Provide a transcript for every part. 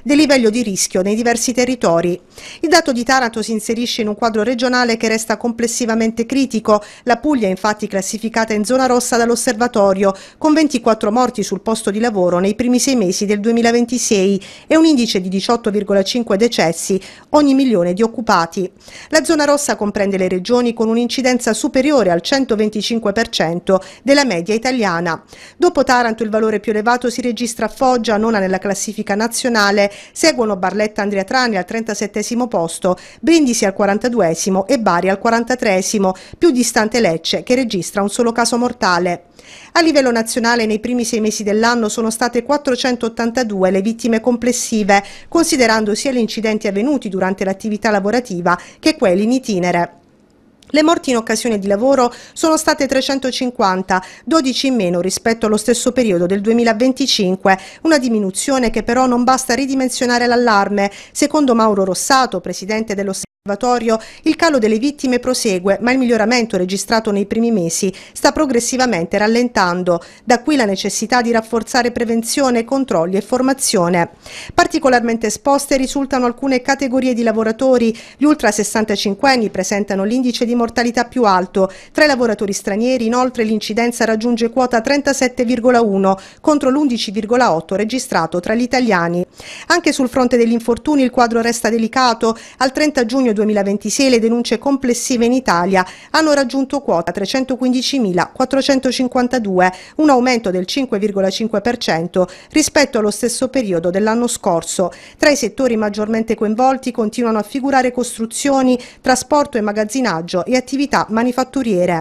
del livello di rischio nei diversi territori. Il dato di Taranto si inserisce in un quadro regionale che resta complessivamente critico. La Puglia è infatti classificata in zona rossa dall'osservatorio, con 24 morti sul posto di lavoro nei primi 6 mesi del 2026 e un indice di 18,5 decessi ogni milione di occupati. La zona rossa comprende le regioni con un'incidenza superiore al 125% della media italiana. Dopo Taranto il valore più elevato si registra a Foggia, nona nella classifica nazionale, seguono Barletta Andria Trani al 37° posto, Brindisi al 42° e Bari al 43°, più distante Lecce che registra un solo caso mortale. A livello nazionale nei primi 6 mesi dell'anno sono state 482 le vittime complessive, considerando sia gli incidenti avvenuti durante l'attività lavorativa che quelli in itinere. Le morti in occasione di lavoro sono state 350, 12 in meno rispetto allo stesso periodo del 2025, una diminuzione che però non basta a ridimensionare l'allarme. Secondo Mauro Rossato, presidente dell'Osservatorio, il calo delle vittime prosegue, ma il miglioramento registrato nei primi mesi sta progressivamente rallentando. Da qui la necessità di rafforzare prevenzione, controlli e formazione. Particolarmente esposte risultano alcune categorie di lavoratori. Gli ultra 65enni presentano l'indice di mortalità più alto. Tra i lavoratori stranieri, inoltre, l'incidenza raggiunge quota 37,1 contro l'11,8 registrato tra gli italiani. Anche sul fronte degli infortuni il quadro resta delicato. Al 30 giugno 2026 le denunce complessive in Italia hanno raggiunto quota 315.452, un aumento del 5,5% rispetto allo stesso periodo dell'anno scorso. Tra i settori maggiormente coinvolti continuano a figurare costruzioni, trasporto e magazzinaggio e attività manifatturiere.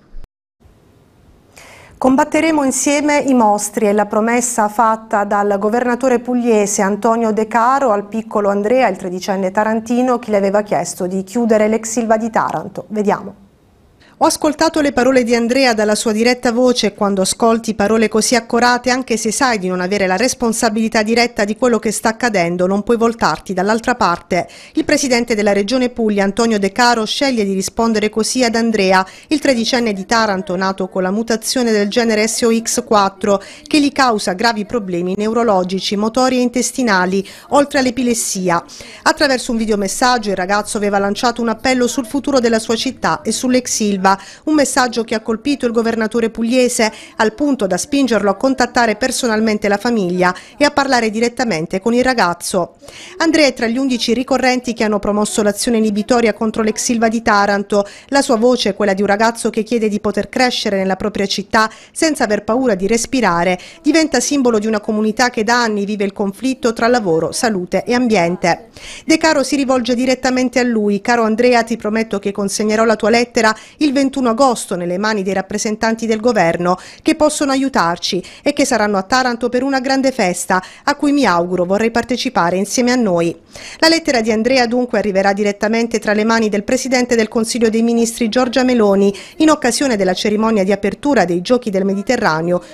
Combatteremo insieme i mostri è la promessa fatta dal governatore pugliese Antonio De Caro al piccolo Andrea, il 13enne tarantino, che le aveva chiesto di chiudere l'ex Ilva di Taranto. Vediamo. Ho ascoltato le parole di Andrea dalla sua diretta voce e quando ascolti parole così accorate, anche se sai di non avere la responsabilità diretta di quello che sta accadendo, non puoi voltarti dall'altra parte. Il presidente della regione Puglia, Antonio De Caro, sceglie di rispondere così ad Andrea, il 13enne di Taranto nato con la mutazione del genere SOX4 che gli causa gravi problemi neurologici, motori e intestinali, oltre all'epilessia. Attraverso un videomessaggio il ragazzo aveva lanciato un appello sul futuro della sua città e sull'ex Ilva. Un messaggio che ha colpito il governatore pugliese al punto da spingerlo a contattare personalmente la famiglia e a parlare direttamente con il ragazzo. Andrea è tra gli 11 ricorrenti che hanno promosso l'azione inibitoria contro l'ex Ilva di Taranto. La sua voce è quella di un ragazzo che chiede di poter crescere nella propria città senza aver paura di respirare. Diventa simbolo di una comunità che da anni vive il conflitto tra lavoro, salute e ambiente. De Caro si rivolge direttamente a lui. Caro Andrea, ti prometto che consegnerò la tua lettera il 21 agosto nelle mani dei rappresentanti del governo che possono aiutarci e che saranno a Taranto per una grande festa a cui mi auguro vorrei partecipare insieme a noi. La lettera di Andrea dunque arriverà direttamente tra le mani del Presidente del Consiglio dei Ministri Giorgia Meloni in occasione della cerimonia di apertura dei Giochi del Mediterraneo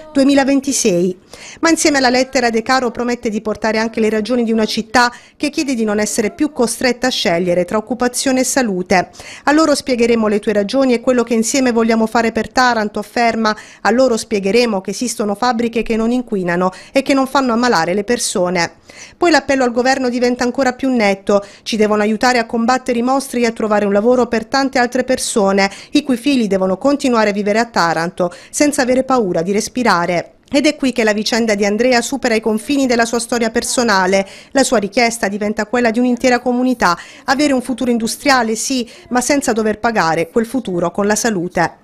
2026. Ma insieme alla lettera De Caro promette di portare anche le ragioni di una città che chiede di non essere più costretta a scegliere tra occupazione e salute. A loro spiegheremo le tue ragioni e quello che insieme vogliamo fare per Taranto, afferma. A loro spiegheremo che esistono fabbriche che non inquinano e che non fanno ammalare le persone. Poi l'appello al governo diventa ancora più netto. Ci devono aiutare a combattere i mostri e a trovare un lavoro per tante altre persone, i cui figli devono continuare a vivere a Taranto senza avere paura di respirare. Ed è qui che la vicenda di Andrea supera i confini della sua storia personale. La sua richiesta diventa quella di un'intera comunità, avere un futuro industriale sì, ma senza dover pagare quel futuro con la salute.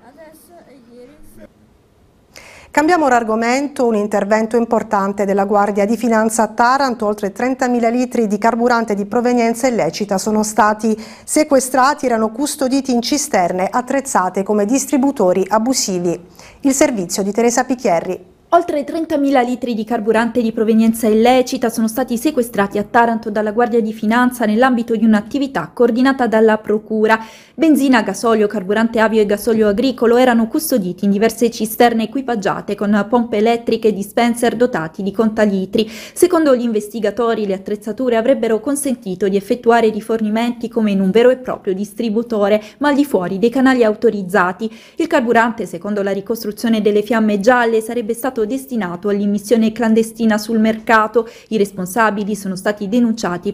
Cambiamo argomento, un intervento importante della Guardia di Finanza a Taranto. Oltre 30.000 litri di carburante di provenienza illecita sono stati sequestrati, erano custoditi in cisterne attrezzate come distributori abusivi. Il servizio di Teresa Picchierri. Oltre 30.000 litri di carburante di provenienza illecita sono stati sequestrati a Taranto dalla Guardia di Finanza nell'ambito di un'attività coordinata dalla Procura. Benzina, gasolio, carburante avio e gasolio agricolo erano custoditi in diverse cisterne equipaggiate con pompe elettriche e dispenser dotati di contalitri. Secondo gli investigatori, le attrezzature avrebbero consentito di effettuare rifornimenti come in un vero e proprio distributore, ma al di fuori dei canali autorizzati. Il carburante, secondo la ricostruzione delle fiamme gialle, sarebbe stato stato destinato all'immissione clandestina sul mercato. I responsabili sono stati denunciati